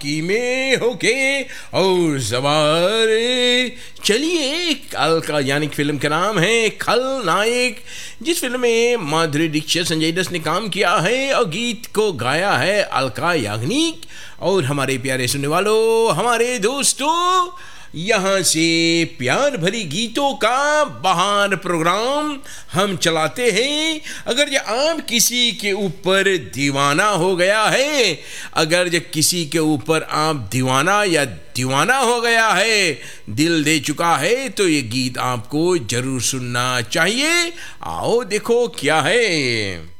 की में होके और सवार। चलिए, कल का यानी कि फिल्म का नाम है खलनायक, जिस फिल्म में माधुरी दीक्षित, संजय दत्त ने काम किया है और गीत को गाया है अलका याग्निक। और हमारे प्यारे सुनने वालों, हमारे दोस्तों, यहाँ से प्यार भरी गीतों का बहार प्रोग्राम हम चलाते हैं। अगर ये आप किसी के ऊपर दीवाना हो गया है, अगर ये किसी के ऊपर आप दीवाना या दीवाना हो गया है, दिल दे चुका है, तो ये गीत आपको जरूर सुनना चाहिए। आओ देखो क्या है।